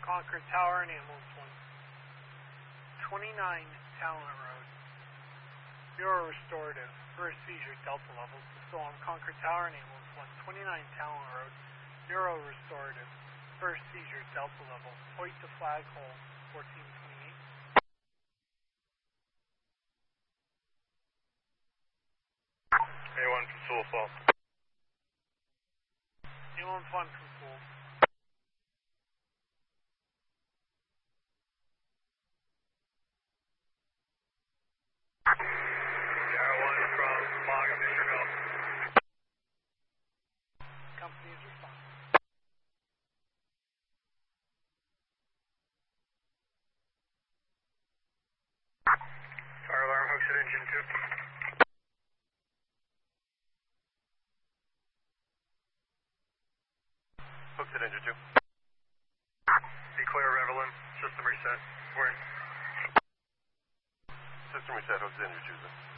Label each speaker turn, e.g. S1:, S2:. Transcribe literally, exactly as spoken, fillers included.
S1: Concord Tower and Ambulance one twenty-nine Talent Road. Neuro Restorative. First seizure, Delta levels. Still on Concord Tower and Ambulance one twenty-nine Talent Road. Neuro Restorative. First seizure, Delta level. Point to Flaghole, fourteen twenty-eight.
S2: A one from Sewell Falls.
S1: Ambulance one from Sewell.
S2: Tower one from Log of Fisher Hill.
S1: Company is responding.
S2: Fire alarm hooks at engine two. Hooks at engine two. Be clear, Revelin. System reset. We're in. System reset. Hooks at engine two.